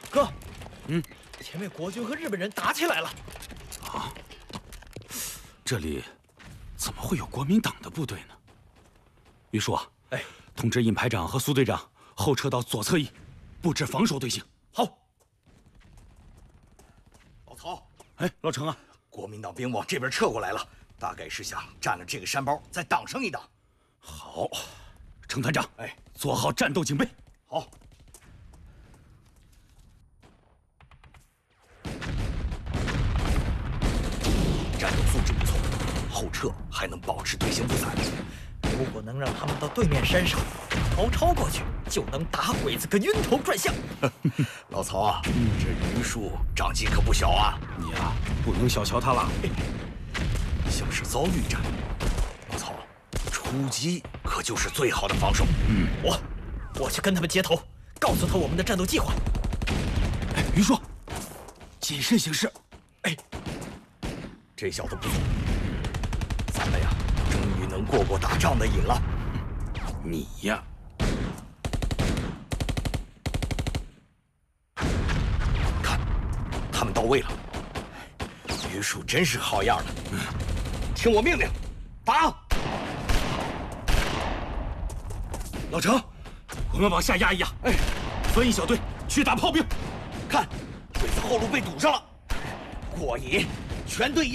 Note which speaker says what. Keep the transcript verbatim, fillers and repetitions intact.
Speaker 1: 哥，
Speaker 2: 嗯，
Speaker 1: 前面国军和日本人打起来了。
Speaker 2: 啊，这里怎么会有国民党的部队呢？于叔啊，
Speaker 1: 哎，
Speaker 2: 通知尹排长和苏队长后撤到左侧翼，布置防守队形。
Speaker 1: 好。
Speaker 3: 老曹，
Speaker 2: 哎，老程啊，
Speaker 3: 国民党兵往这边撤过来了，大概是想占了这个山包，再挡上一挡。
Speaker 2: 好，程团长，
Speaker 3: 哎，
Speaker 2: 做好战斗警备。
Speaker 3: 好。战斗素质不错，后撤还能保持队形不散。
Speaker 1: 如果能让他们到对面山上逃超过去，就能打鬼子个晕头转向。
Speaker 3: 老曹啊，这榆树长进可不小啊！
Speaker 2: 你呀、啊，不能小瞧他了。
Speaker 3: 像是遭遇战，老曹，出击可就是最好的防守。
Speaker 2: 嗯，
Speaker 1: 我我去跟他们接头，告诉他我们的战斗计划。
Speaker 2: 哎，于叔，谨慎行事。
Speaker 3: 哎，这小子不错，咱们呀，终于能过过打仗的瘾了。
Speaker 2: 你呀，
Speaker 3: 看，他们到位了。榆树真是好样的。嗯，听我命令，打！
Speaker 2: 老程，我们往下压一压。哎，分一小队去打炮兵。
Speaker 3: 看，鬼子后路被堵上了，过瘾，全队压！